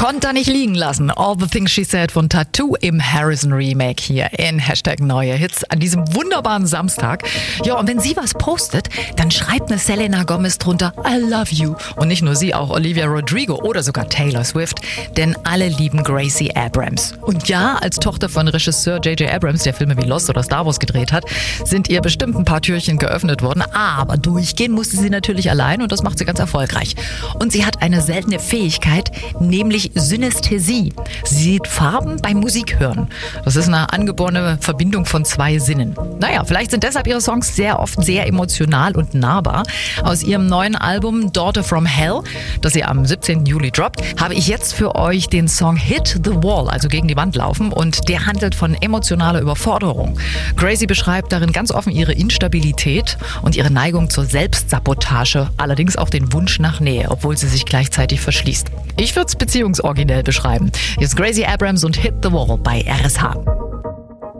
Konnte er nicht liegen lassen. All the Things She Said von Tattoo im Harrison Remake hier in #Neue Hits an diesem wunderbaren Samstag. Ja, und wenn sie was postet, dann schreibt eine Selena Gomez drunter I love you. Und nicht nur sie, auch Olivia Rodrigo oder sogar Taylor Swift. Denn alle lieben Gracie Abrams. Und ja, als Tochter von Regisseur J.J. Abrams, der Filme wie Lost oder Star Wars gedreht hat, sind ihr bestimmt ein paar Türchen geöffnet worden. Aber durchgehen musste sie natürlich allein und das macht sie ganz erfolgreich. Und sie hat eine seltene Fähigkeit, nämlich Synästhesie. Sie sieht Farben beim Musikhören. Das ist eine angeborene Verbindung von zwei Sinnen. Naja, vielleicht sind deshalb ihre Songs sehr oft sehr emotional und nahbar. Aus ihrem neuen Album Daughter from Hell, das sie am 17. Juli droppt, habe ich jetzt für euch den Song Hit the Wall, also gegen die Wand laufen, und der handelt von emotionaler Überforderung. Gracie beschreibt darin ganz offen ihre Instabilität und ihre Neigung zur Selbstsabotage, allerdings auch den Wunsch nach Nähe, obwohl sie sich gleichzeitig verschließt. Ich würde es beziehungsoriginell beschreiben. Hier ist Gracie Abrams und Hit the Wall bei RSH.